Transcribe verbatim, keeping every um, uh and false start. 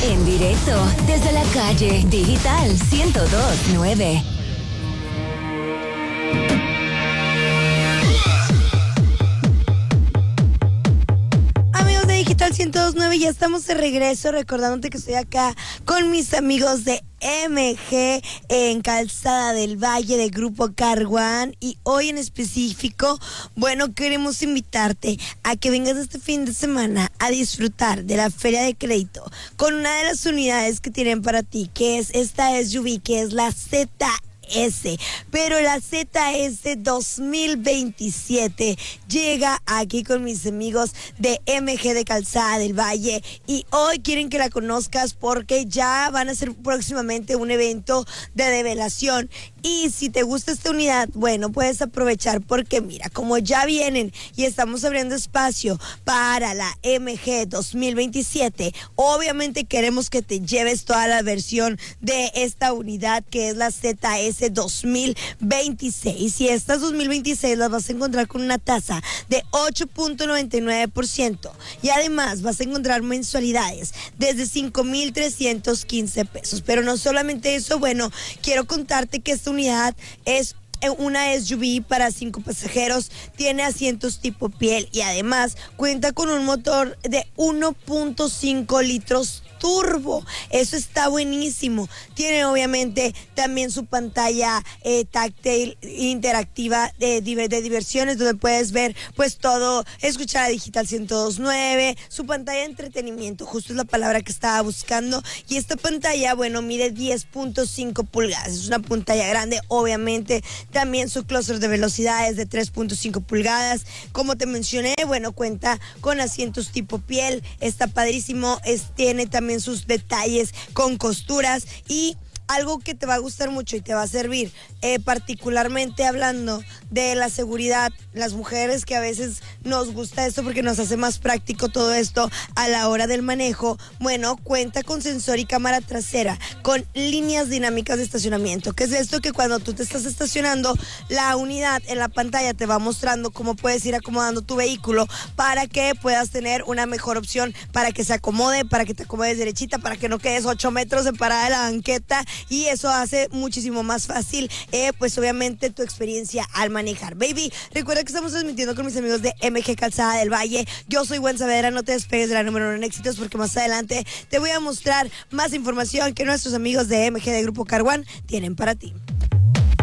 En directo desde la calle Digital ciento dos punto nueve. Amigos de Digital ciento dos punto nueve, ya estamos de regreso, recordándote que estoy acá con mis amigos de M G en Calzada del Valle de Grupo Car One, y hoy en específico, bueno, queremos invitarte a que vengas este fin de semana a disfrutar de la Feria de Crédito con una de las unidades que tienen para ti, que es esta S U V, que es la Z S, pero la Z S dos mil veintisiete llega aquí con mis amigos de M G de Calzada del Valle, y hoy quieren que la conozcas porque ya van a hacer próximamente un evento de develación. Y si te gusta esta unidad, bueno, puedes aprovechar porque mira, como ya vienen y estamos abriendo espacio para la M G dos mil veintisiete, obviamente queremos que te lleves toda la versión de esta unidad, que es la Z S dos mil veintiséis, y estas dos mil veintiséis las vas a encontrar con una tasa de ocho punto noventa y nueve por ciento, y además vas a encontrar mensualidades desde cinco mil trescientos quince pesos. Pero no solamente eso, bueno, quiero contarte que esta unidad es una S U V para cinco pasajeros, tiene asientos tipo piel y además cuenta con un motor de uno punto cinco litros turbo. Eso está buenísimo. Tiene obviamente también su pantalla eh, táctil interactiva de, de diversiones, donde puedes ver pues todo, escuchar a Digital ciento dos punto nueve, su pantalla de entretenimiento, justo es la palabra que estaba buscando. Y esta pantalla, bueno, mide diez punto cinco pulgadas, es una pantalla grande. Obviamente también su clúster de velocidades de tres punto cinco pulgadas. Como te mencioné, bueno, cuenta con asientos tipo piel, está padrísimo, es, tiene también sus detalles con costuras, y algo que te va a gustar mucho y te va a servir, eh, particularmente hablando de la seguridad, las mujeres que a veces nos gusta esto porque nos hace más práctico todo esto a la hora del manejo. Bueno, cuenta con sensor y cámara trasera, con líneas dinámicas de estacionamiento. ¿Qué es esto? Que cuando tú te estás estacionando, la unidad en la pantalla te va mostrando cómo puedes ir acomodando tu vehículo para que puedas tener una mejor opción, para que se acomode, para que te acomodes derechita, para que no quedes ocho metros separada de la banqueta. Y eso hace muchísimo más fácil, eh, pues obviamente, tu experiencia al manejar. Baby, recuerda que estamos transmitiendo con mis amigos de M G Calzada del Valle. Yo soy Gwen Saavedra, no te despegues de la número uno en éxitos, porque más adelante te voy a mostrar más información que nuestros amigos de M G de Grupo Car One tienen para ti.